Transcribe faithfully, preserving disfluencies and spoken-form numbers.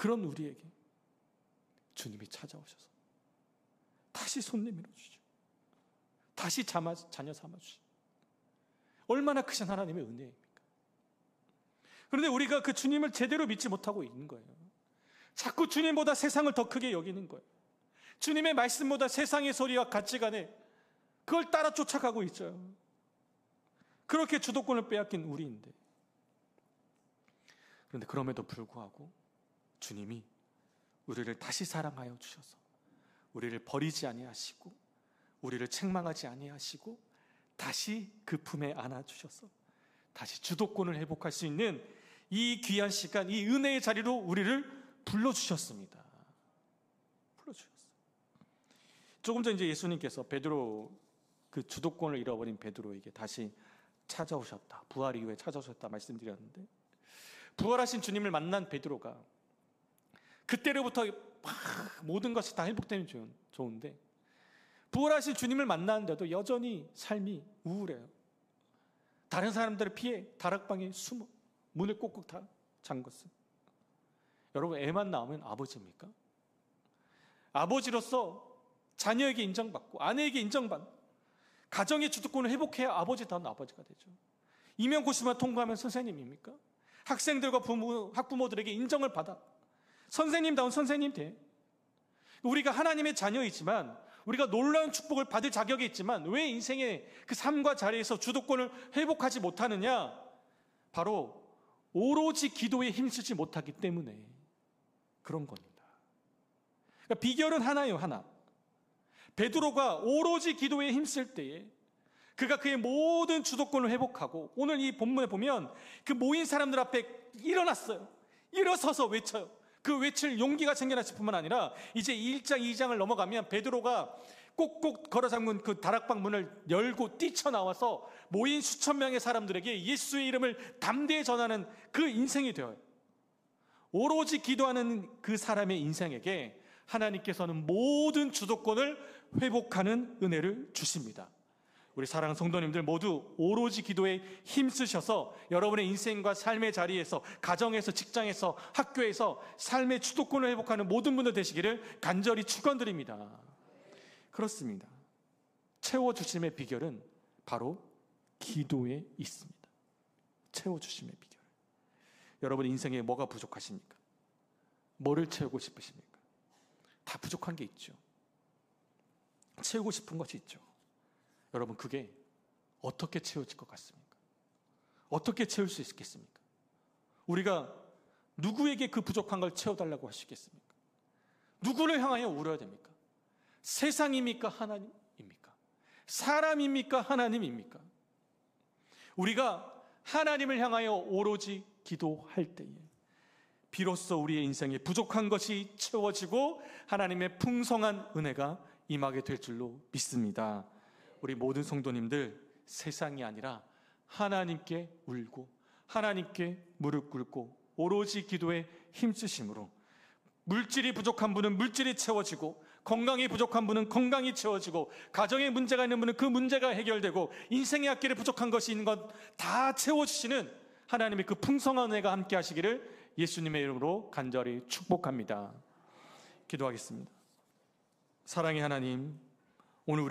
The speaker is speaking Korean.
그런 우리에게 주님이 찾아오셔서 다시 손내밀어 주시죠. 다시 자마, 자녀 삼아 주시죠. 얼마나 크신 하나님의 은혜입니까? 그런데 우리가 그 주님을 제대로 믿지 못하고 있는 거예요. 자꾸 주님보다 세상을 더 크게 여기는 거예요. 주님의 말씀보다 세상의 소리와 가치관에 그걸 따라 쫓아가고 있죠. 그렇게 주도권을 빼앗긴 우리인데, 그런데 그럼에도 불구하고 주님이 우리를 다시 사랑하여 주셔서 우리를 버리지 아니하시고 우리를 책망하지 아니하시고 다시 그 품에 안아주셔서 다시 주도권을 회복할 수 있는 이 귀한 시간, 이 은혜의 자리로 우리를 불러주셨습니다. 불러주셨어요. 조금 전 이제 예수님께서 베드로, 그 주도권을 잃어버린 베드로에게 다시 찾아오셨다, 부활 이후에 찾아오셨다 말씀드렸는데, 부활하신 주님을 만난 베드로가 그때로부터 모든 것이 다 회복되면 좋은데, 부활하신 주님을 만났는데도 여전히 삶이 우울해요. 다른 사람들을 피해 다락방에 숨어 문을 꼭꼭 다 잠궜어요. 여러분, 애만 낳으면 아버지입니까? 아버지로서 자녀에게 인정받고 아내에게 인정받는 가정의 주도권을 회복해야 아버지다운 아버지가 되죠. 임용고시만 통과하면 선생님입니까? 학생들과 부모, 학부모들에게 인정을 받아 선생님다운 선생님 돼. 우리가 하나님의 자녀이지만, 우리가 놀라운 축복을 받을 자격이 있지만 왜 인생의 그 삶과 자리에서 주도권을 회복하지 못하느냐? 바로 오로지 기도에 힘쓰지 못하기 때문에 그런 겁니다. 그러니까 비결은 하나예요, 하나. 베드로가 오로지 기도에 힘쓸 때에 그가 그의 모든 주도권을 회복하고, 오늘 이 본문에 보면 그 모인 사람들 앞에 일어났어요. 일어서서 외쳐요. 그 외칠 용기가 생겨났을 뿐만 아니라 이제 일 장, 이 장을 넘어가면 베드로가 꼭꼭 걸어 잠근 그 다락방 문을 열고 뛰쳐나와서 모인 수천 명의 사람들에게 예수의 이름을 담대히 전하는 그 인생이 되어요. 오로지 기도하는 그 사람의 인생에게 하나님께서는 모든 주도권을 회복하는 은혜를 주십니다. 우리 사랑하는 성도님들 모두 오로지 기도에 힘쓰셔서 여러분의 인생과 삶의 자리에서, 가정에서, 직장에서, 학교에서 삶의 주도권을 회복하는 모든 분들 되시기를 간절히 축원드립니다. 그렇습니다. 채워주심의 비결은 바로 기도에 있습니다. 채워주심의 비결. 여러분 인생에 뭐가 부족하십니까? 뭐를 채우고 싶으십니까? 다 부족한 게 있죠. 채우고 싶은 것이 있죠. 여러분, 그게 어떻게 채워질 것 같습니까? 어떻게 채울 수 있겠습니까? 우리가 누구에게 그 부족한 걸 채워달라고 하시겠습니까? 누구를 향하여 울어야 됩니까? 세상입니까? 하나님입니까? 사람입니까? 하나님입니까? 우리가 하나님을 향하여 오로지 기도할 때에 비로소 우리의 인생에 부족한 것이 채워지고 하나님의 풍성한 은혜가 임하게 될 줄로 믿습니다. 우리 모든 성도님들, 세상이 아니라 하나님께 울고 하나님께 무릎 꿇고 오로지 기도에 힘쓰심으로 물질이 부족한 분은 물질이 채워지고, 건강이 부족한 분은 건강이 채워지고, 가정에 문제가 있는 분은 그 문제가 해결되고, 인생의 앞길에 부족한 것이 있는 것 다 채워주시는 하나님의 그 풍성한 은혜가 함께 하시기를 예수님의 이름으로 간절히 축복합니다. 기도하겠습니다. 사랑의 하나님,